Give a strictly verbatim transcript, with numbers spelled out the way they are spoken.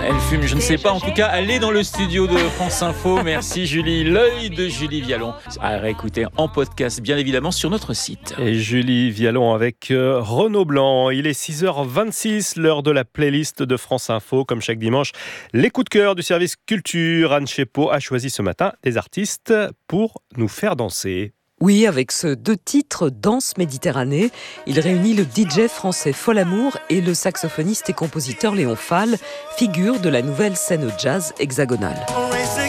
Elle fume, je ne sais pas. En tout cas, elle est dans le studio de France Info. Merci Julie. L'œil de Julie Vialon. À réécouter en podcast, bien évidemment, sur notre site. Et Julie Vialon avec euh, Renaud Blanc. Il est six heures vingt-six, l'heure de la playlist de France Info. Comme chaque dimanche, les coups de cœur du service culture. Anne Chepot a choisi ce matin des artistes pour nous faire danser. Oui, avec ce deux titres, Danse Méditerranée, il réunit le D J français Folamour et le saxophoniste et compositeur Léon Fall, figure de la nouvelle scène jazz hexagonale.